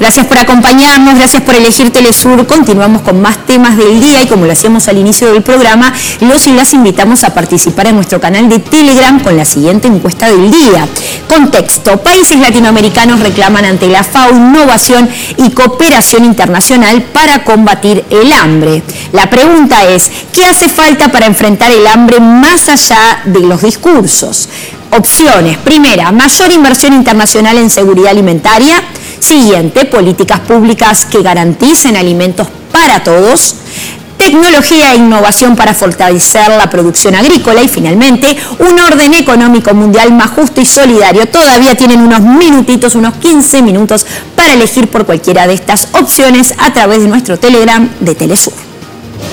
Gracias por acompañarnos, gracias por elegir Telesur. Continuamos con más temas del día y como lo hacíamos al inicio del programa, los y las invitamos a participar en nuestro canal de Telegram con la siguiente encuesta del día. Contexto: países latinoamericanos reclaman ante la FAO innovación y cooperación internacional para combatir el hambre. La pregunta es: ¿qué hace falta para enfrentar el hambre más allá de los discursos? Opciones: primera, mayor inversión internacional en seguridad alimentaria. Siguiente, políticas públicas que garanticen alimentos para todos. Tecnología e innovación para fortalecer la producción agrícola. Y finalmente, un orden económico mundial más justo y solidario. Todavía tienen unos minutitos, unos 15 minutos para elegir por cualquiera de estas opciones a través de nuestro Telegram de Telesur.